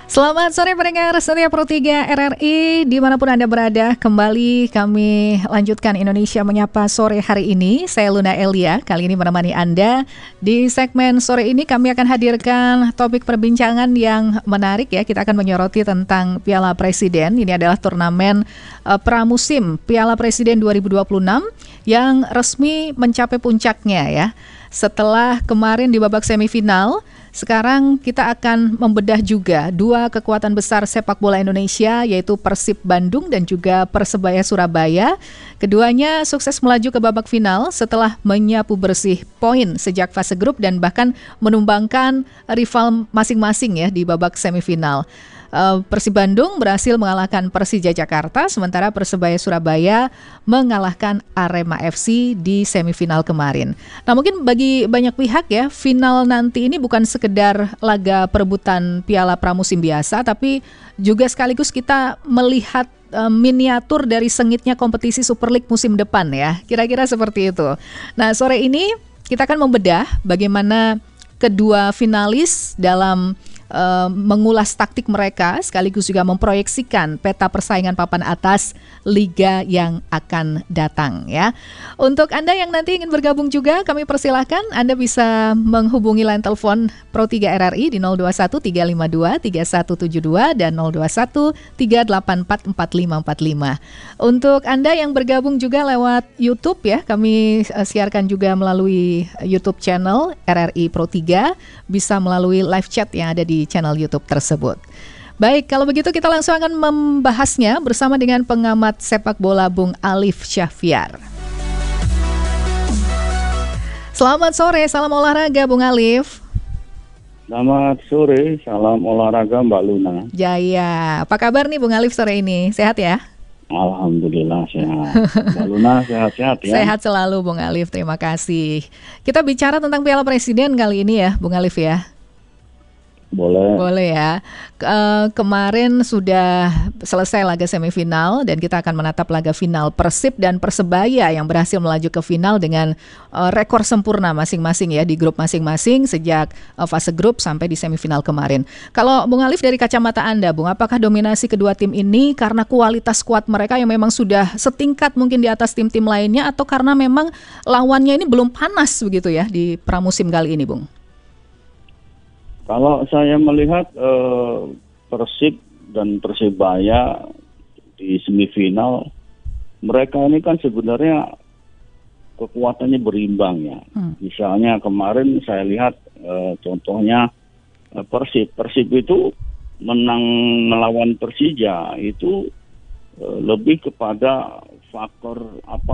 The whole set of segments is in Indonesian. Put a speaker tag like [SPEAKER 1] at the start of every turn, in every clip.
[SPEAKER 1] Selamat sore pendengar setia Pro 3 RRI dimanapun Anda berada. Kembali kami lanjutkan Indonesia Menyapa sore hari ini. Saya Luna Elia, kali ini menemani Anda. Di segmen sore ini kami akan hadirkan topik perbincangan yang menarik ya. Kita akan menyoroti tentang Piala Presiden. Ini adalah turnamen pramusim Piala Presiden 2026 yang resmi mencapai puncaknya ya. Setelah kemarin di babak semifinal, sekarang kita akan membedah juga dua kekuatan besar sepak bola Indonesia, yaitu Persib Bandung dan juga Persebaya Surabaya. Keduanya sukses melaju ke babak final setelah menyapu bersih poin sejak fase grup dan bahkan menumbangkan rival masing-masing ya di babak semifinal. Persib Bandung berhasil mengalahkan Persija Jakarta, sementara Persebaya Surabaya mengalahkan Arema FC di semifinal kemarin. Nah, mungkin bagi banyak pihak ya, final nanti ini bukan sekedar laga perebutan Piala Pramusim biasa, tapi juga sekaligus kita melihat miniatur dari sengitnya kompetisi Super League musim depan ya. Kira-kira seperti itu. Nah, sore ini kita akan membedah bagaimana kedua finalis dalam mengulas taktik mereka sekaligus juga memproyeksikan peta persaingan papan atas liga yang akan datang ya. Untuk Anda yang nanti ingin bergabung juga, kami persilahkan Anda bisa menghubungi line telepon Pro 3 RRI di 021 352 3172 dan 021 384 4545. Untuk Anda yang bergabung juga lewat YouTube ya, kami siarkan juga melalui YouTube channel RRI Pro 3, bisa melalui live chat yang ada di channel YouTube tersebut. Baik, kalau begitu kita langsung akan membahasnya bersama dengan pengamat sepak bola Bung Alif Syahfiar. Selamat sore, salam olahraga Bung Alif.
[SPEAKER 2] Selamat sore, salam olahraga Mbak Luna.
[SPEAKER 1] Jaya, apa kabar nih Bung Alif sore ini? Sehat ya?
[SPEAKER 2] Alhamdulillah sehat. Mbak Luna sehat-sehat ya?
[SPEAKER 1] Sehat selalu Bung Alif, terima kasih. Kita bicara tentang Piala Presiden kali ini ya Bung Alif ya. Boleh ya. Kemarin sudah selesai laga semifinal dan kita akan menatap laga final Persib dan Persebaya yang berhasil melaju ke final dengan rekor sempurna masing-masing ya di grup masing-masing sejak fase grup sampai di semifinal kemarin. Kalau Bung Alif dari kacamata Anda, Bung, apakah dominasi kedua tim ini karena kualitas skuad mereka yang memang sudah setingkat mungkin di atas tim-tim lainnya, atau karena memang lawannya ini belum panas begitu ya di pramusim kali ini, Bung?
[SPEAKER 2] Kalau saya melihat Persib dan Persebaya di semifinal, mereka ini kan sebenarnya kekuatannya berimbang ya. Misalnya kemarin saya lihat contohnya Persib itu menang melawan Persija itu lebih kepada faktor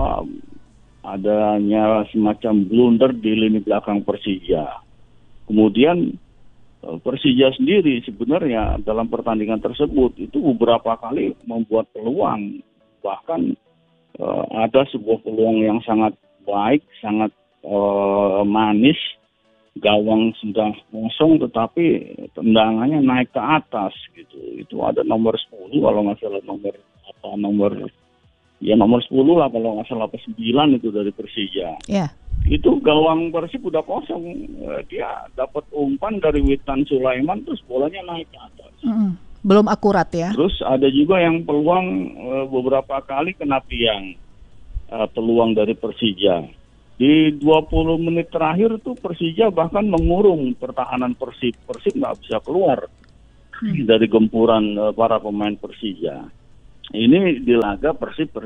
[SPEAKER 2] adanya semacam blunder di lini belakang Persija. Kemudian Persija sendiri sebenarnya dalam pertandingan tersebut itu beberapa kali membuat peluang, bahkan ada sebuah peluang yang sangat baik, sangat manis, gawang sudah kosong tetapi tendangannya naik ke atas gitu. Itu ada nomor 10 kalau nggak salah nomor 10 lah kalau nggak salah 9 itu dari Persija. Yeah. Itu gawang Persib udah kosong, dia dapat umpan dari Witan Sulaiman terus bolanya naik ke atas.
[SPEAKER 1] Belum akurat ya.
[SPEAKER 2] Terus ada juga yang peluang beberapa kali kena tiang, peluang dari Persija. Di 20 menit terakhir tuh Persija bahkan mengurung pertahanan Persib. Persib nggak bisa keluar dari gempuran para pemain Persija. Ini di laga Persib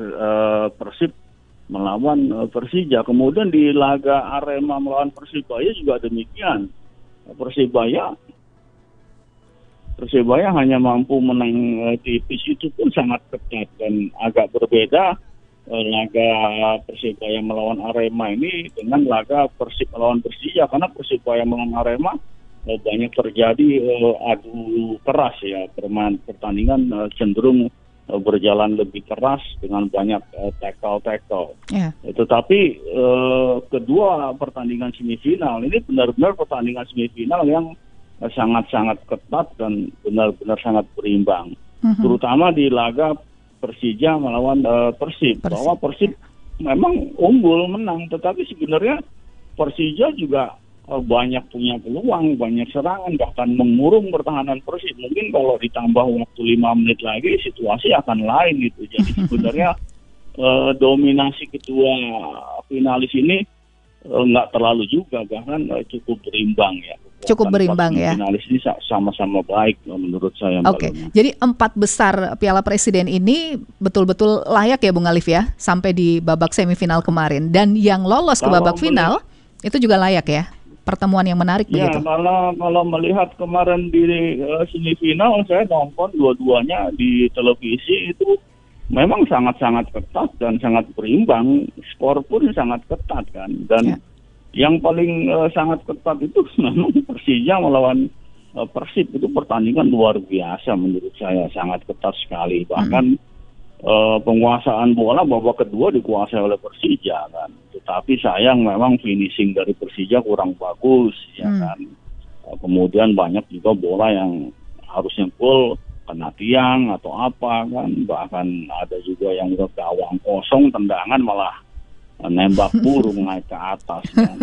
[SPEAKER 2] melawan Persija. Kemudian di laga Arema melawan Persibaya juga demikian. Persibaya hanya mampu menang tipis, itu pun sangat ketat dan agak berbeda laga Persibaya melawan Arema ini dengan laga Persib melawan Persija, karena Persibaya melawan Arema banyak terjadi adu keras ya, pertandingan cenderung berjalan lebih keras dengan banyak tackle. Yeah. Tetapi kedua pertandingan semifinal ini benar-benar pertandingan semifinal yang sangat-sangat ketat dan benar-benar sangat berimbang. Terutama di laga Persija melawan Persib. Bahwa Persib memang unggul menang, tetapi sebenarnya Persija juga banyak punya peluang, banyak serangan, bahkan mengurung pertahanan Persib. Mungkin kalau ditambah waktu 5 menit lagi situasi akan lain gitu. Jadi sebenarnya dominasi kedua finalis ini nggak terlalu juga, bahkan cukup berimbang ya.
[SPEAKER 1] Cukup berimbang ya.
[SPEAKER 2] Finalis ini sama-sama baik menurut saya.
[SPEAKER 1] Oke, jadi 4 besar Piala Presiden ini betul-betul layak ya Bung Alif ya, sampai di babak semifinal kemarin. Dan yang lolos ke babak final itu juga layak ya, pertemuan yang menarik
[SPEAKER 2] ya,
[SPEAKER 1] begitu.
[SPEAKER 2] Kalau melihat kemarin di semifinal, saya nonton dua-duanya di televisi, itu memang sangat-sangat ketat dan sangat berimbang. Skor pun sangat ketat kan. Dan yang paling sangat ketat itu memang Persija melawan Persib, itu pertandingan luar biasa menurut saya, sangat ketat sekali. Bahkan penguasaan bola babak kedua dikuasai oleh Persija kan. Tetapi sayang memang finishing dari Persija kurang bagus ya kan. Kemudian banyak juga bola yang harusnya gol kena tiang atau apa kan. Bahkan ada juga yang ke gawang kosong, tendangan malah nembak burung naik ke atas kan.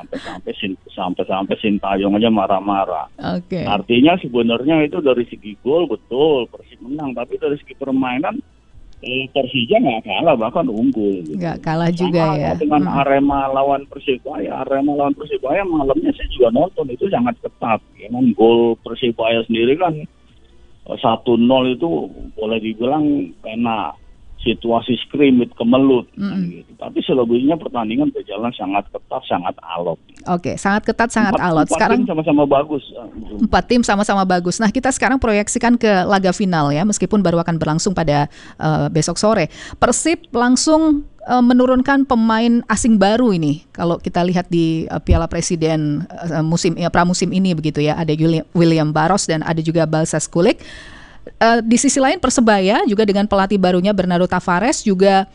[SPEAKER 2] sampai Sintayong aja marah-marah.
[SPEAKER 1] Okay.
[SPEAKER 2] Artinya sebenarnya itu dari segi gol betul Persib menang, tapi dari segi permainan Persija nggak kalah, bahkan unggul. Gitu.
[SPEAKER 1] Nggak kalah juga ya.
[SPEAKER 2] Dengan Arema lawan Persibaya, malamnya saya juga nonton, itu sangat ketat. Ya kan, gol Persibaya sendiri kan 1-0 itu boleh dibilang karena situasi scrimmage kemelut. Gitu. Tapi selebihnya pertandingan berjalan sangat ketat, sangat alot.
[SPEAKER 1] Oke, sangat ketat, sangat alot. Sekarang
[SPEAKER 2] tim sama-sama bagus.
[SPEAKER 1] 4 tim sama-sama bagus. Nah, kita sekarang proyeksikan ke laga final ya, meskipun baru akan berlangsung pada besok sore. Persib langsung menurunkan pemain asing baru ini. Kalau kita lihat di Piala Presiden pramusim ini begitu ya, ada William Barros dan ada juga Balsas Kulik. Di sisi lain Persebaya juga dengan pelatih barunya Bernardo Tavares juga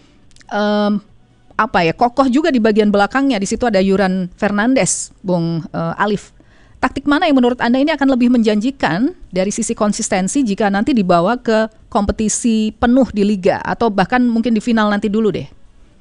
[SPEAKER 1] kokoh juga di bagian belakangnya. Di situ ada Yuran Fernandes, Bung Alif. Taktik mana yang menurut Anda ini akan lebih menjanjikan dari sisi konsistensi jika nanti dibawa ke kompetisi penuh di liga atau bahkan mungkin di final nanti dulu deh?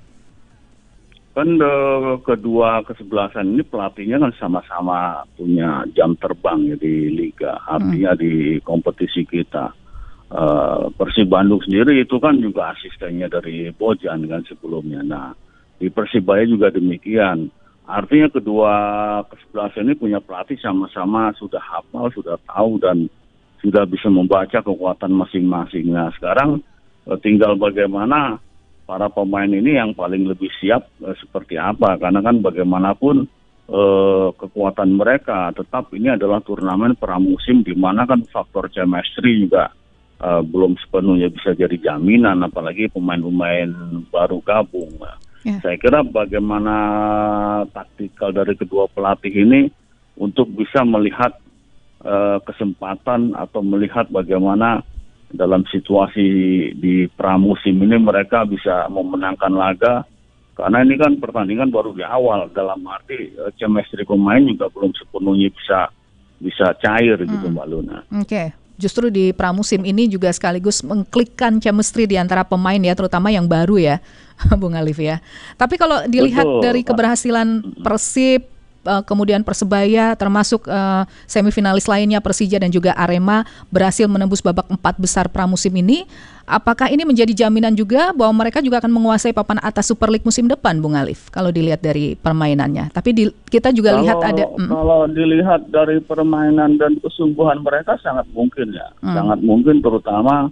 [SPEAKER 2] Kan kedua kesebelasan ini pelatihnya kan sama-sama punya jam terbang ya di liga, artinya di kompetisi kita. Persib Bandung sendiri itu kan juga asistennya dari Bojan kan sebelumnya. Nah, di Persibaya juga demikian. Artinya kedua kesebelasan ini punya pelatih sama-sama sudah hafal, sudah tahu dan sudah bisa membaca kekuatan masing-masing. Nah, sekarang tinggal bagaimana para pemain ini yang paling lebih siap seperti apa. Karena kan bagaimanapun kekuatan mereka, tetap ini adalah turnamen pramusim di mana kan faktor chemistry juga belum sepenuhnya bisa jadi jaminan, apalagi pemain-pemain baru gabung. Saya kira bagaimana taktikal dari kedua pelatih ini untuk bisa melihat kesempatan atau melihat bagaimana dalam situasi di pramusim ini mereka bisa memenangkan laga, karena ini kan pertandingan baru di awal, dalam arti chemistry pemain juga belum sepenuhnya bisa cair gitu Mbak Luna.
[SPEAKER 1] Oke. Justru di pramusim ini juga sekaligus mengklikkan chemistry di antara pemain ya, terutama yang baru ya, Bung Alif ya. Tapi kalau dilihat dari keberhasilan Persib, kemudian Persebaya, termasuk semifinalis lainnya Persija dan juga Arema berhasil menembus babak 4 besar pramusim ini, apakah ini menjadi jaminan juga bahwa mereka juga akan menguasai papan atas Super League musim depan, Bung Alif, kalau dilihat dari permainannya? Tapi kita juga lihat ada...
[SPEAKER 2] Kalau dilihat dari permainan dan kesungguhan mereka sangat mungkin ya. Sangat mungkin terutama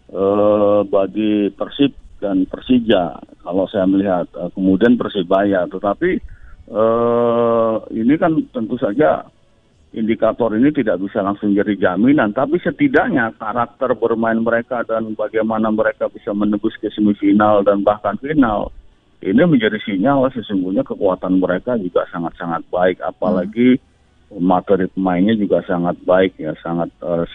[SPEAKER 2] bagi Persib dan Persija, kalau saya melihat. Kemudian Persibaya, tetapi ini kan tentu saja indikator ini tidak bisa langsung jadi jaminan, tapi setidaknya karakter bermain mereka dan bagaimana mereka bisa menembus ke semifinal dan bahkan final, ini menjadi sinyal sesungguhnya kekuatan mereka juga sangat-sangat baik, apalagi materi pemainnya juga sangat baik ya, sangat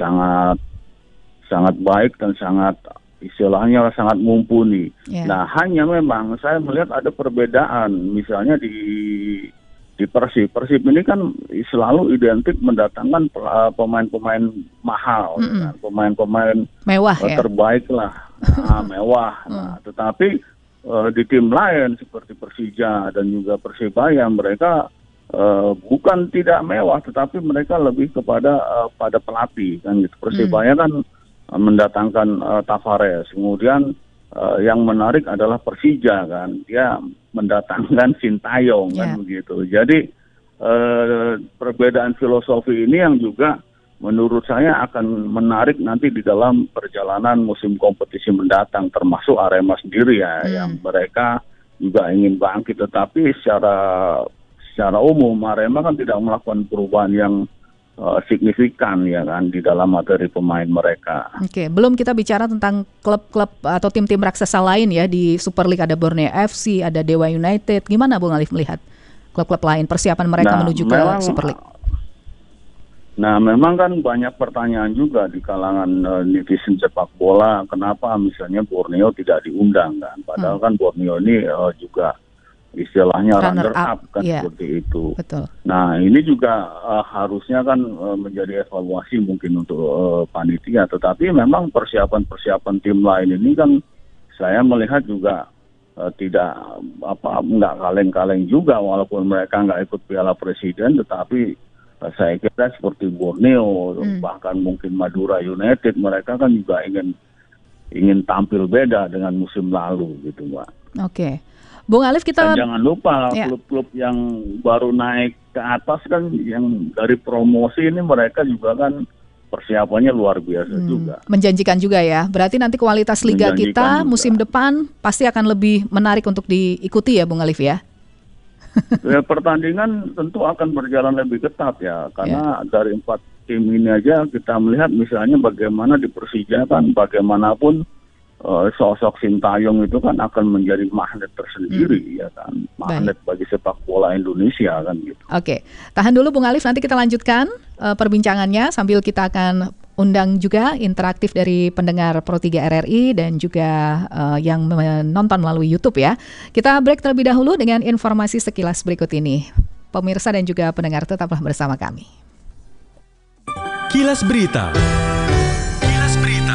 [SPEAKER 2] baik dan sangat istilahnya sangat mumpuni. Nah, hanya memang saya melihat ada perbedaan, misalnya di Persib ini kan selalu identik mendatangkan pemain-pemain mahal, kan? Pemain-pemain
[SPEAKER 1] mewah
[SPEAKER 2] terbaik lah, mewah. Nah, tetapi di tim lain seperti Persija dan juga Persibaya, mereka bukan tidak mewah, tetapi mereka lebih kepada pada pelatih kan gitu. Persibaya kan mendatangkan Tavares, kemudian yang menarik adalah Persija kan, dia mendatangkan Sintayong kan begitu. Jadi perbedaan filosofi ini yang juga menurut saya akan menarik nanti di dalam perjalanan musim kompetisi mendatang, termasuk Arema sendiri ya, yang mereka juga ingin bangkit, tetapi secara umum Arema kan tidak melakukan perubahan yang signifikan ya kan di dalam materi pemain mereka.
[SPEAKER 1] Oke, belum kita bicara tentang klub-klub atau tim-tim raksasa lain ya di Super League, ada Borneo FC, ada Dewa United. Gimana Bung Alif melihat klub-klub lain persiapan mereka menuju ke Super League?
[SPEAKER 2] Nah, memang kan banyak pertanyaan juga di kalangan netizen sepak bola, kenapa misalnya Borneo tidak diundang kan? Padahal kan Borneo ini juga istilahnya runner up kan, seperti itu.
[SPEAKER 1] Betul.
[SPEAKER 2] Nah, ini juga harusnya kan menjadi evaluasi mungkin untuk panitia, tetapi memang persiapan tim lain ini kan saya melihat juga nggak kaleng-kaleng juga, walaupun mereka nggak ikut Piala Presiden, tetapi saya kira seperti Borneo, bahkan mungkin Madura United, mereka kan juga ingin tampil beda dengan musim lalu gitu, Mbak.
[SPEAKER 1] Oke. Bung Alif, kita
[SPEAKER 2] jangan lupa klub-klub yang baru naik ke atas kan, yang dari promosi ini mereka juga kan persiapannya luar biasa juga.
[SPEAKER 1] Menjanjikan juga ya. Berarti nanti kualitas liga kita musim depan pasti akan lebih menarik untuk diikuti ya Bung Alif ya.
[SPEAKER 2] Ya, pertandingan tentu akan berjalan lebih ketat ya, karena dari 4 tim ini aja kita melihat misalnya bagaimana di Persija kan, bagaimanapun sosok Sintayong itu kan akan menjadi magnet tersendiri ya kan, magnet bagi sepak bola Indonesia kan gitu.
[SPEAKER 1] Oke, tahan dulu Bung Alif, nanti kita lanjutkan perbincangannya sambil kita akan undang juga interaktif dari pendengar Pro 3 RRI dan juga yang menonton melalui YouTube ya. Kita break terlebih dahulu dengan informasi sekilas berikut ini. Pemirsa dan juga pendengar tetaplah bersama kami.
[SPEAKER 3] Kilas Berita. Kilas Berita.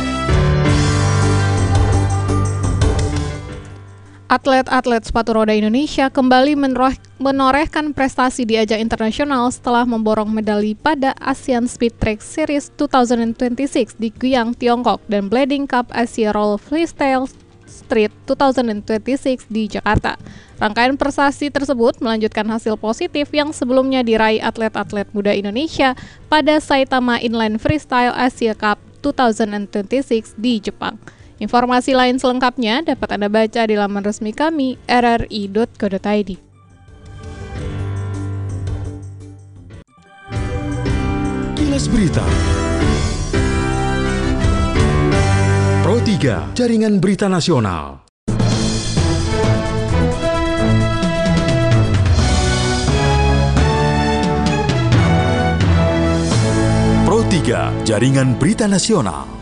[SPEAKER 4] Atlet-atlet sepatu roda Indonesia kembali menorehkan prestasi di ajang internasional setelah memborong medali pada Asian Speed Track Series 2026 di Guiyang, Tiongkok dan Blading Cup Asia Roll Freestyle Street 2026 di Jakarta. Rangkaian prestasi tersebut melanjutkan hasil positif yang sebelumnya diraih atlet-atlet muda Indonesia pada Saitama Inline Freestyle Asia Cup 2026 di Jepang. Informasi lain selengkapnya dapat Anda baca di laman resmi kami rri.co.id.
[SPEAKER 3] Kilas Berita. Pro 3, Jaringan Berita Nasional. Pro 3, Jaringan Berita Nasional.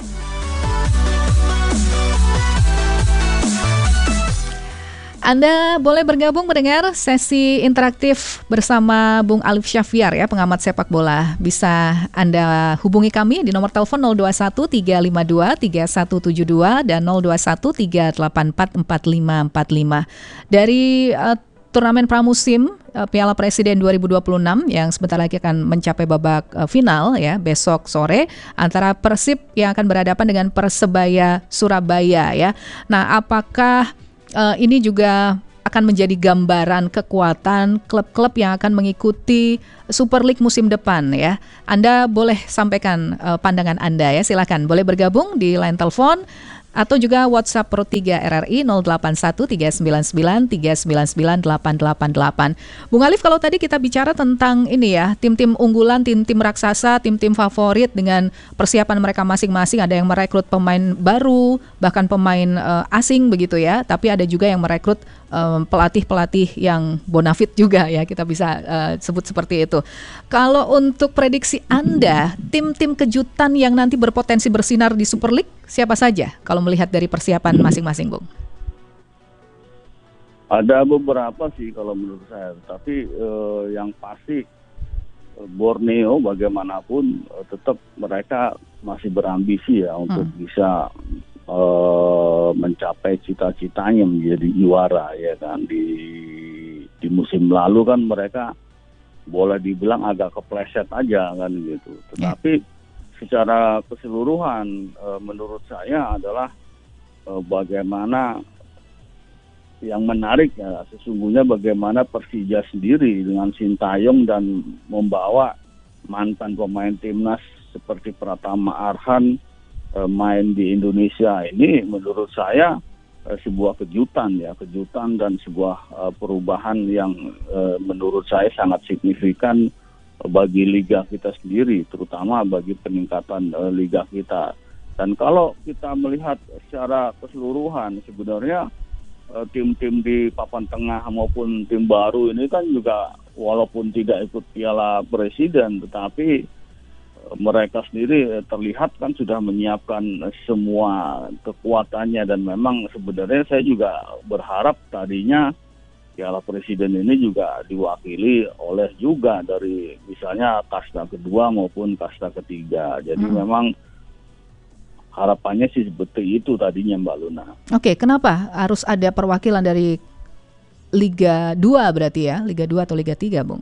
[SPEAKER 1] Anda boleh bergabung mendengar sesi interaktif bersama Bung Alif Syafriar ya, pengamat sepak bola. Bisa Anda hubungi kami di nomor telepon 021 352 3172 dan 021 384 4545. Dari turnamen pramusim Piala Presiden 2026 yang sebentar lagi akan mencapai babak final ya, besok sore antara Persib yang akan berhadapan dengan Persebaya Surabaya ya. Nah, apakah ini juga akan menjadi gambaran kekuatan klub-klub yang akan mengikuti Super League musim depan ya? Anda boleh sampaikan pandangan Anda ya, silakan boleh bergabung di line telepon atau juga WhatsApp Pro 3 RRI 081 399 399 888. Bung Alif, kalau tadi kita bicara tentang ini ya, tim-tim unggulan, tim-tim raksasa, tim-tim favorit dengan persiapan mereka masing-masing, ada yang merekrut pemain baru, bahkan pemain asing begitu ya, tapi ada juga yang merekrut pelatih-pelatih yang bonafit juga ya, kita bisa sebut seperti itu. Kalau untuk prediksi Anda, tim-tim kejutan yang nanti berpotensi bersinar di Super League siapa saja kalau melihat dari persiapan masing-masing, Bung?
[SPEAKER 2] Ada beberapa sih kalau menurut saya, tapi yang pasti Borneo bagaimanapun tetap mereka masih berambisi ya untuk bisa mencapai cita-citanya menjadi juara ya kan di di musim lalu kan mereka boleh dibilang agak kepleset aja kan gitu. Tetapi secara keseluruhan menurut saya adalah bagaimana yang menarik ya sesungguhnya bagaimana Persija sendiri dengan Sintayong dan membawa mantan pemain timnas seperti Pratama Arhan main di Indonesia ini menurut saya sebuah kejutan dan sebuah perubahan yang menurut saya sangat signifikan bagi liga kita sendiri, terutama bagi peningkatan liga kita. Dan kalau kita melihat secara keseluruhan sebenarnya tim-tim di papan tengah maupun tim baru ini kan juga walaupun tidak ikut Piala Presiden, tetapi mereka sendiri terlihat kan sudah menyiapkan semua kekuatannya dan memang sebenarnya saya juga berharap tadinya Piala Presiden ini juga diwakili oleh juga dari misalnya kasta kedua maupun kasta ketiga. Jadi memang harapannya sih seperti itu tadinya Mbak Luna.
[SPEAKER 1] Oke, kenapa harus ada perwakilan dari Liga 2 berarti ya? Liga 2 atau Liga 3, Bung?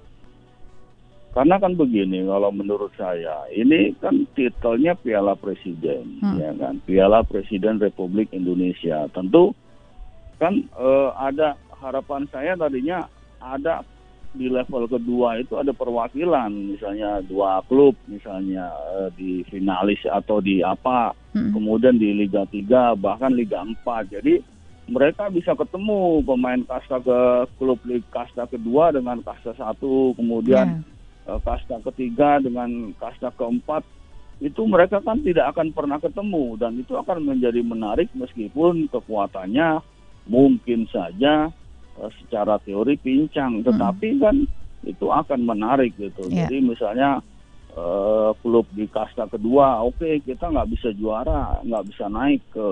[SPEAKER 2] Karena kan begini, kalau menurut saya, ini kan titelnya Piala Presiden, ya kan? Piala Presiden Republik Indonesia. Tentu kan ada harapan saya tadinya ada di level kedua itu ada perwakilan, misalnya 2 klub, misalnya di finalis atau di apa, kemudian di Liga 3, bahkan Liga 4. Jadi mereka bisa ketemu pemain kasta ke klub kasta kedua dengan kasta 1, kemudian kasta ketiga dengan kasta keempat. Itu mereka kan tidak akan pernah ketemu dan itu akan menjadi menarik meskipun kekuatannya mungkin saja secara teori pincang, tetapi kan itu akan menarik gitu. Jadi misalnya klub di kasta kedua, oke, kita nggak bisa juara, nggak bisa naik ke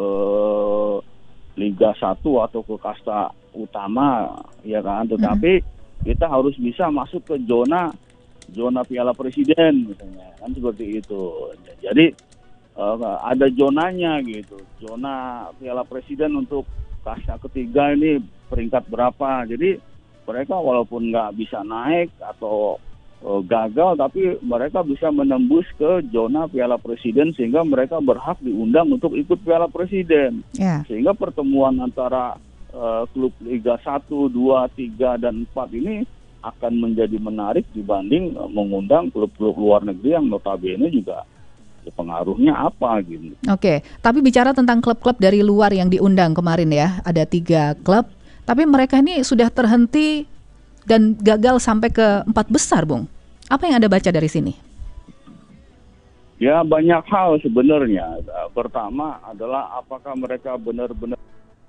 [SPEAKER 2] Liga 1 atau ke kasta utama, ya kan. Tetapi kita harus bisa masuk ke zona Piala Presiden, misalnya, kan seperti itu. Jadi ada zonanya gitu, zona Piala Presiden untuk kasta ketiga ini peringkat berapa. Jadi mereka walaupun nggak bisa naik atau gagal, tapi mereka bisa menembus ke zona Piala Presiden sehingga mereka berhak diundang untuk ikut Piala Presiden. Sehingga pertemuan antara klub Liga 1, 2, 3, dan 4 ini akan menjadi menarik dibanding mengundang klub-klub luar negeri yang notabene juga pengaruhnya apa gitu.
[SPEAKER 1] Oke, tapi bicara tentang klub-klub dari luar yang diundang kemarin ya, ada 3 klub, tapi mereka ini sudah terhenti dan gagal sampai ke 4 besar, Bung. Apa yang Anda baca dari sini?
[SPEAKER 2] Ya banyak hal sebenarnya. Pertama adalah apakah mereka benar-benar,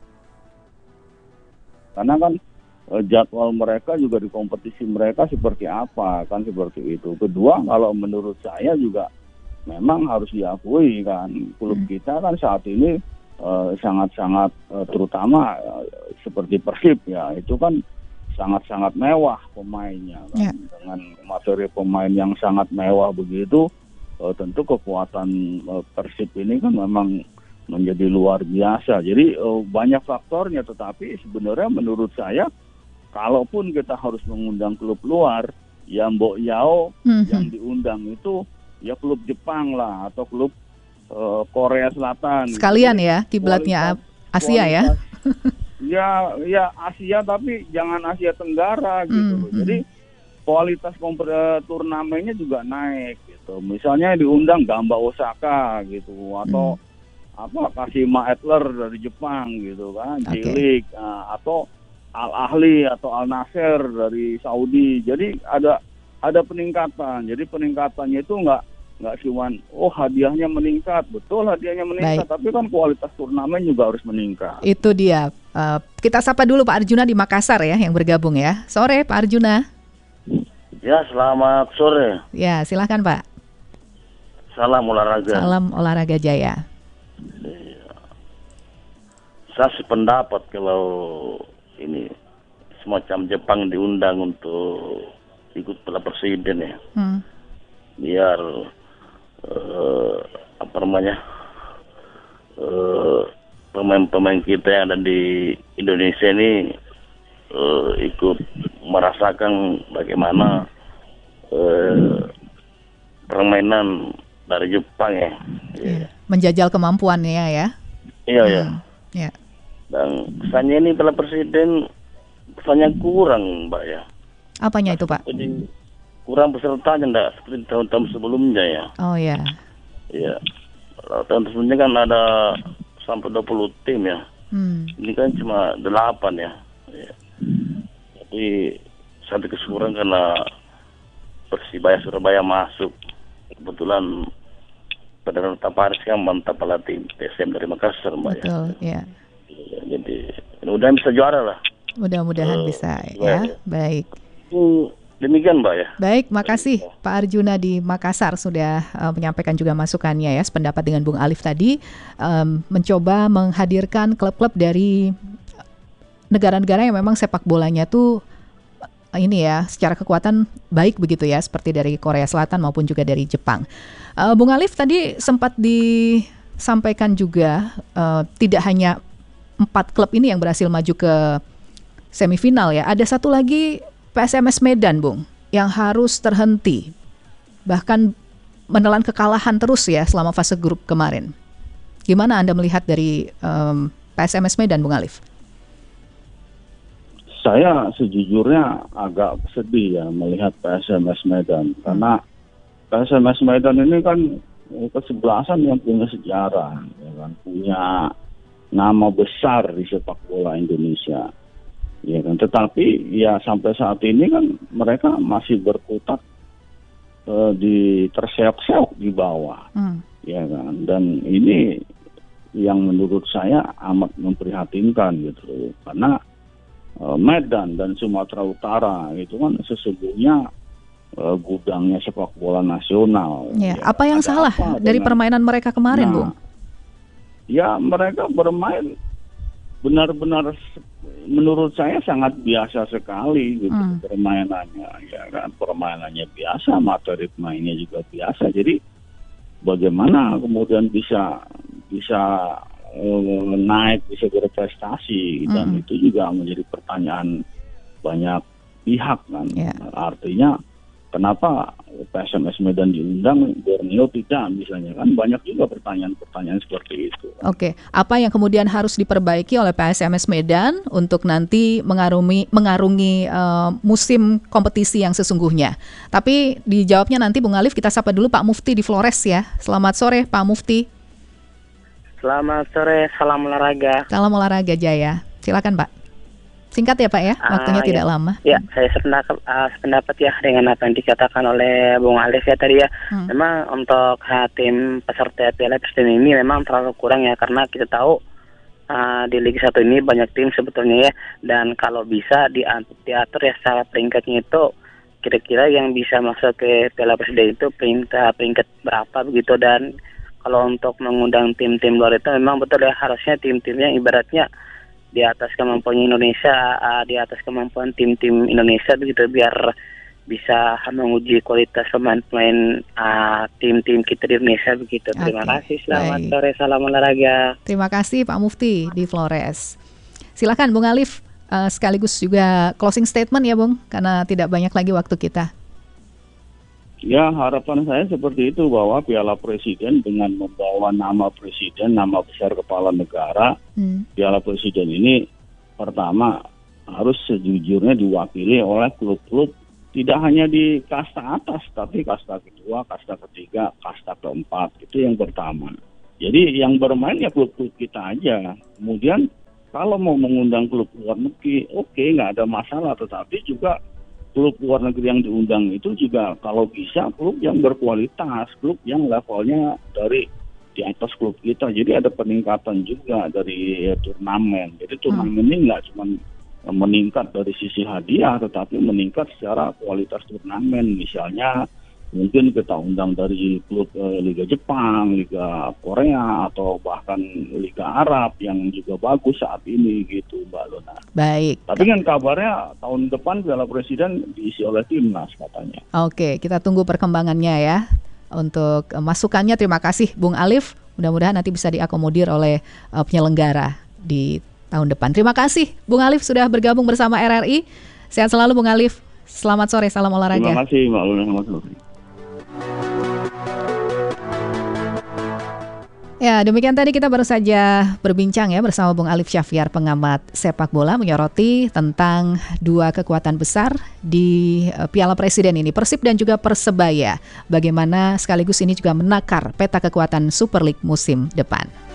[SPEAKER 2] karena kan jadwal mereka juga di kompetisi mereka seperti apa, kan seperti itu. Kedua, kalau menurut saya juga memang harus diakui kan klub kita kan saat ini sangat-sangat terutama seperti Persib ya, itu kan sangat-sangat mewah pemainnya kan? Dengan materi pemain yang sangat mewah begitu, tentu kekuatan Persib ini kan memang menjadi luar biasa. Jadi banyak faktornya, tetapi sebenarnya menurut saya kalaupun kita harus mengundang klub luar, ya Mbok Yao yang diundang itu ya klub Jepang lah atau klub Korea Selatan.
[SPEAKER 1] Sekalian ya, kiblatnya Asia ya.
[SPEAKER 2] Ya Asia, tapi jangan Asia Tenggara gitu. Jadi kualitas turnamennya juga naik gitu. Misalnya diundang Gamba Osaka gitu atau Kashima Antlers dari Jepang gitu kan, J-League atau Al Ahly atau Al Nassr dari Saudi. Jadi ada peningkatan. Jadi peningkatannya itu nggak cuman hadiahnya meningkat, betul hadiahnya meningkat, tapi kan kualitas turnamen juga harus meningkat.
[SPEAKER 1] Itu dia. Kita sapa dulu Pak Arjuna di Makassar ya yang bergabung ya. Sore Pak Arjuna.
[SPEAKER 5] Ya, selamat sore.
[SPEAKER 1] Ya, silakan Pak.
[SPEAKER 5] Salam olahraga.
[SPEAKER 1] Salam olahraga jaya.
[SPEAKER 5] Saya sependapat kalau ini semacam Jepang diundang untuk ikut Piala Presiden ya. Biar pemain-pemain kita yang ada di Indonesia ini ikut merasakan bagaimana permainan dari Jepang ya.
[SPEAKER 1] Menjajal kemampuannya ya.
[SPEAKER 5] Iya ya.
[SPEAKER 1] Ya.
[SPEAKER 5] Dan kesannya ini Piala Presiden kesannya kurang, Mbak ya.
[SPEAKER 1] Apanya itu, Pak?
[SPEAKER 5] Jadi kurang pesertanya enggak seperti tahun-tahun sebelumnya ya.
[SPEAKER 1] Oh ya.
[SPEAKER 5] Iya. Kalau tahun sebelumnya kan ada sampai 20 tim ya. Ini kan cuma 8 ya. Ya. Jadi satu kesukuran karena Persibaya Surabaya masuk. Kebetulan Perdana Taparis kan mantan pelatih PSM dari Makassar, Mbak.
[SPEAKER 1] Betul, ya.
[SPEAKER 5] Jadi mudah-mudahan bisa juara lah.
[SPEAKER 1] Mudah-mudahan bisa ya. Baik.
[SPEAKER 5] Demikian, Mbak ya.
[SPEAKER 1] Baik, makasih Pak Arjuna di Makassar sudah menyampaikan juga masukannya ya, sependapat dengan Bung Alif tadi, mencoba menghadirkan klub-klub dari negara-negara yang memang sepak bolanya tuh ini ya, secara kekuatan baik begitu ya, seperti dari Korea Selatan maupun juga dari Jepang. Bung Alif tadi sempat disampaikan juga tidak hanya 4 klub ini yang berhasil maju ke semifinal ya. Ada satu lagi PSMS Medan, Bung, yang harus terhenti. Bahkan menelan kekalahan terus ya selama fase grup kemarin. Gimana Anda melihat dari PSMS Medan, Bung Alif?
[SPEAKER 2] Saya sejujurnya agak sedih ya melihat PSMS Medan, karena PSMS Medan ini kan kesebelasan yang punya sejarah, ya kan? Punya nama besar di sepak bola Indonesia, ya kan. Tetapi ya sampai saat ini kan mereka masih berkutat di terseok-seok di bawah, ya kan. Dan ini yang menurut saya amat memprihatinkan gitu, karena Medan dan Sumatera Utara itu kan sesungguhnya gudangnya sepak bola nasional.
[SPEAKER 1] Ya, apa yang salah dari permainan mereka kemarin, Bung?
[SPEAKER 2] Ya, mereka bermain benar-benar menurut saya sangat biasa sekali gitu permainannya. Ya kan, permainannya biasa, materi mainnya juga biasa. Jadi bagaimana kemudian bisa naik, bisa berprestasi, dan itu juga menjadi pertanyaan banyak pihak kan. Artinya kenapa PSMS Medan diundang, Borneo tidak misalnya, kan banyak juga pertanyaan-pertanyaan seperti itu.
[SPEAKER 1] Oke, apa yang kemudian harus diperbaiki oleh PSMS Medan untuk nanti mengarungi musim kompetisi yang sesungguhnya? Tapi dijawabnya nanti Bung Alif. Kita sapa dulu Pak Mufti di Flores ya. Selamat sore Pak Mufti.
[SPEAKER 6] Selamat sore, salam olahraga.
[SPEAKER 1] Salam olahraga Jaya. Silakan Pak. Singkat ya Pak ya, waktunya tidak lama.
[SPEAKER 6] Ya, saya sependapat ya dengan apa yang dikatakan oleh Bung Alif ya tadi ya. Memang untuk tim peserta Piala Presiden ini memang terlalu kurang ya, karena kita tahu di Liga 1 ini banyak tim sebetulnya ya. Dan kalau bisa diatur ya secara peringkatnya itu, kira-kira yang bisa masuk ke Piala Presiden itu peringkat berapa begitu. Dan kalau untuk mengundang tim-tim luar itu memang betul ya, harusnya tim-timnya ibaratnya di atas kemampuan Indonesia, di atas kemampuan tim-tim Indonesia begitu, biar bisa menguji kualitas pemain-pemain tim-tim kita di Indonesia begitu. Terima kasih, selamat sore, salam olahraga.
[SPEAKER 1] Terima kasih Pak Mufti di Flores. Silakan Bung Alif, sekaligus juga closing statement ya Bung, karena tidak banyak lagi waktu kita.
[SPEAKER 2] Ya, harapan saya seperti itu, bahwa Piala Presiden dengan membawa nama presiden, nama besar kepala negara, Piala Presiden ini pertama harus sejujurnya diwakili oleh klub-klub tidak hanya di kasta atas, tapi kasta kedua, kasta ketiga, kasta keempat. Itu yang pertama. Jadi yang bermain ya klub-klub kita aja. Kemudian kalau mau mengundang klub luar negeri, oke, nggak ada masalah, tetapi juga klub luar negeri yang diundang itu juga kalau bisa klub yang berkualitas, klub yang levelnya dari di atas klub kita. Jadi ada peningkatan juga dari turnamen. Jadi turnamen ini nggak cuma meningkat dari sisi hadiah, tetapi meningkat secara kualitas turnamen. Misalnya mungkin kita undang dari klub Liga Jepang, Liga Korea, atau bahkan Liga Arab yang juga bagus saat ini gitu, Mbak Luna.
[SPEAKER 1] Baik.
[SPEAKER 2] Tapi kan kabarnya tahun depan Piala Presiden diisi oleh timnas katanya.
[SPEAKER 1] Oke, kita tunggu perkembangannya ya. Untuk masukannya terima kasih Bung Alif. Mudah-mudahan nanti bisa diakomodir oleh penyelenggara di tahun depan. Terima kasih Bung Alif sudah bergabung bersama RRI. Sehat selalu Bung Alif. Selamat sore, salam olahraga.
[SPEAKER 2] Terima kasih Mbak Luna. Selamat sore.
[SPEAKER 1] Ya, demikian tadi kita baru saja berbincang ya bersama Bung Alif Syafyar, pengamat sepak bola, menyoroti tentang dua kekuatan besar di Piala Presiden ini, Persib dan juga Persebaya. Bagaimana sekaligus ini juga menakar peta kekuatan Super League musim depan.